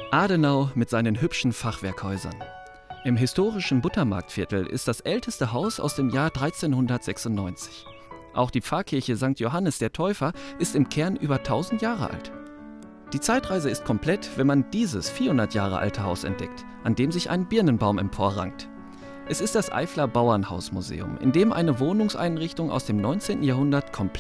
Adenau mit seinen hübschen Fachwerkhäusern. Im historischen Buttermarktviertel ist das älteste Haus aus dem Jahr 1396. Auch die Pfarrkirche St. Johannes der Täufer ist im Kern über 1000 Jahre alt. Die Zeitreise ist komplett, wenn man dieses 400 Jahre alte Haus entdeckt, an dem sich ein Birnenbaum emporrankt. Es ist das Eifler Bauernhausmuseum, in dem eine Wohnungseinrichtung aus dem 19. Jahrhundert komplett